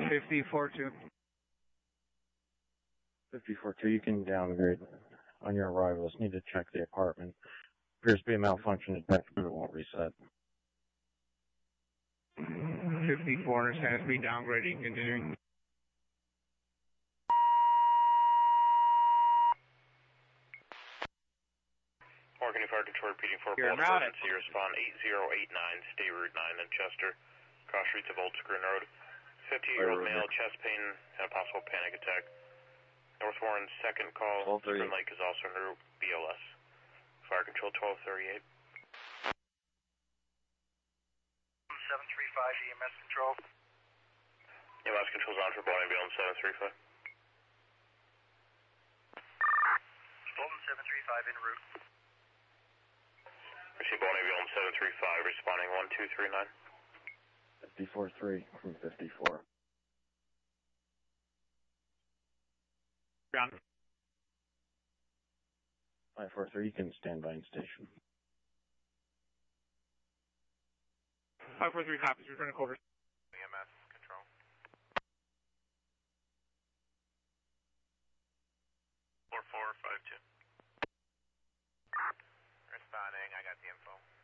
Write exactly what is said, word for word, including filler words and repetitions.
fifty-four two. fifty-four two, you can downgrade on your arrivals. Need to check the apartment. Appears to be a malfunction detected, but it won't reset. fifty-four, has to be downgrading, continuing. Morgan Fire Control repeating for You're Baltimore emergency respond eight zero eight nine, stay Route nine in Chester, cross streets of Old Screen Road. fifty-eight-year-old male, chest pain, and a possible panic attack. North Warren second call, Spring Lake is also en route, B L S. Fire Control twelve thirty-eight. seven three five E M S Control. E M S Control's on for Bonneville on seven three five. Bolton seven three five en route. Receive Bonneville on seven three five, responding one two three nine. fifty-four three from fifty-four. Ground. five four three, you can stand by in station. five four three copies, returning over. E M S Control. four four five two. Responding, I got the info.